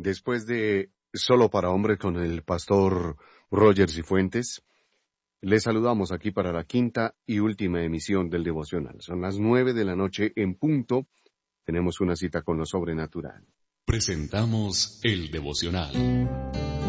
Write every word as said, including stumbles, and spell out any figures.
Después de Solo para Hombres con el pastor Roger Cifuentes, les saludamos aquí para la quinta y última emisión del devocional. Son las nueve de la noche en punto. Tenemos una cita con lo sobrenatural. Presentamos el devocional.